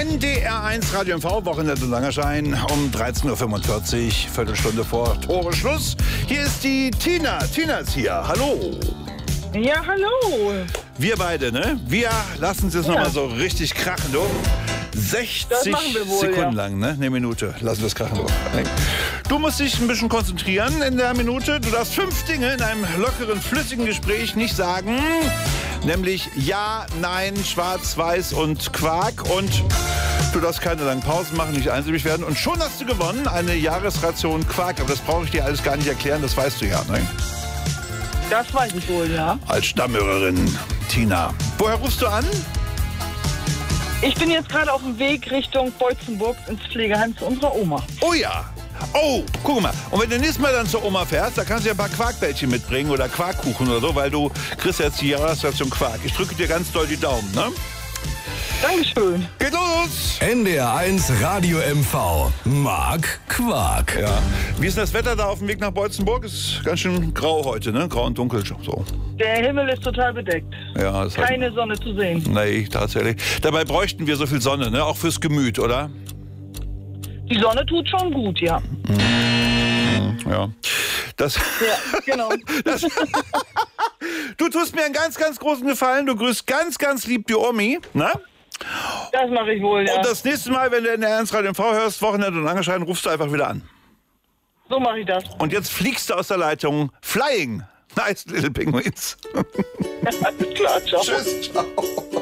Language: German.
NDR1 Radio MV, Wochenende Langerschein um 13.45 Uhr, Viertelstunde vor Tore Schluss. Hier ist die Tina. Tina ist hier. Hallo. Ja, hallo. Wir beide, ne? Wir lassen es jetzt nochmal so richtig krachen, du. 60 Sekunden lang, ne? Eine Minute. Lassen wir es krachen, du. Du musst dich ein bisschen konzentrieren in der Minute. Du darfst 5 Dinge in einem lockeren, flüssigen Gespräch nicht sagen. Nämlich Ja, Nein, Schwarz, Weiß und Quark. Und du darfst keine langen Pausen machen, nicht einsilbig werden. Und schon hast du gewonnen, eine Jahresration Quark. Aber das brauche ich dir alles gar nicht erklären, das weißt du ja, ne? Das weiß ich wohl, ja. Als Stammhörerin, Tina. Woher rufst du an? Ich bin jetzt gerade auf dem Weg Richtung Beutzenburg ins Pflegeheim zu unserer Oma. Oh ja. Oh, guck mal. Und wenn du nächstes Mal dann zur Oma fährst, da kannst du ja ein paar Quarkbällchen mitbringen oder Quarkkuchen oder so, weil du kriegst jetzt die Jahresration Quark. Ich drücke dir ganz doll die Daumen, ne? Dankeschön. Geht los! NDR1 Radio MV. Mark Quark. Ja. Wie ist das Wetter da auf dem Weg nach Beutzenburg? Ist ganz schön grau heute, ne? Grau und dunkel. So. Der Himmel ist total bedeckt. Ja, das Keine Sonne zu sehen. Nee, tatsächlich. Dabei bräuchten wir so viel Sonne, ne? Auch fürs Gemüt, oder? Die Sonne tut schon gut, ja. Ja. Das. Ja, genau. Du tust mir einen ganz, ganz großen Gefallen. Du grüßt ganz, ganz lieb die Omi, ne? Das mache ich wohl, ja. Und das nächste Mal, wenn du in der Ernst Radio MV hörst, Wochenende und Langerschein, rufst du einfach wieder an. So mache ich das. Und jetzt fliegst du aus der Leitung. Flying. Nice little penguins. Alles klar, ciao. Tschüss, ciao.